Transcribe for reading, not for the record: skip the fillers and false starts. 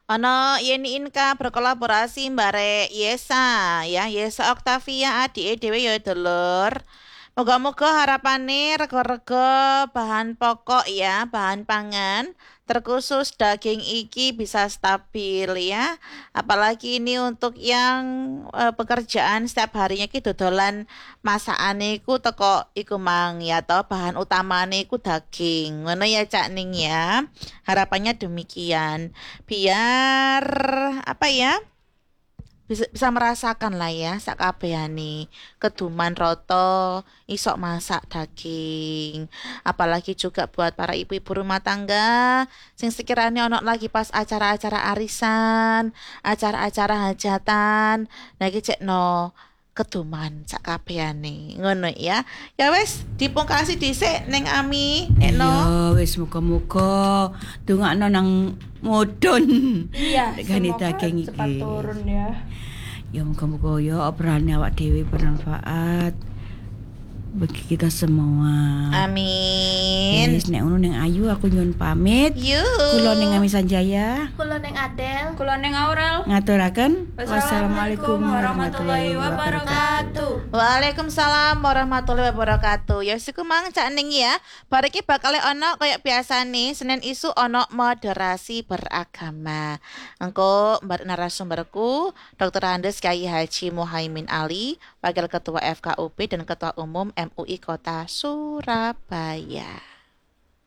Ono Yeni Inka berkolaborasi bare Yesa ya, Yesa Octavia adik dhewe ya dulur. Moga-moga harapane rego-rego bahan pokok ya, bahan pangan terkhusus daging iki bisa stabil ya. Apalagi ini untuk yang pekerjaan setiap harinya ki dodolan masakane iku teko iku mang ya toh bahan utamane iku daging. Ngono ya Cak Ning ya. Harapannya demikian. Biar apa ya? Bisa merasakan lah ya sakabehane keduman roto isok masak daging apalagi juga buat para ibu-ibu rumah tangga sing sekiranya ono lagi pas acara-acara arisan acara-acara hajatan nah iki cek no keduman sakabehane ngono ya ya wes dipungkasi dhisik ning Ami Iya, Nekno. wis muga-muga ndongakno nang mudhun. Iya, Regane semoga daging cepat iki. turun ya. Ya muga-muga ya obrolannya awak dhewe bermanfaat bagi kita semua. Amin. Wis nek ngono ning Ayu aku nyuwun pamit. Kula ning Yuk. Ami Sanjaya Kulo neng Adel. Kulo neng Aurel. ngaturaken Wassalamualaikum warahmatullahi wabarakatuh. Waalaikumsalam warahmatullahi wabarakatuh. Ya siku mang Cak Ning ya. Bariki bakal ono kayak biasa nih Senin isu ono moderasi beragama. Engko narasumberku Dr. Andes Kyai Haji Muhaimin Ali, Wakil Ketua FKUP dan Ketua Umum MUI Kota Surabaya.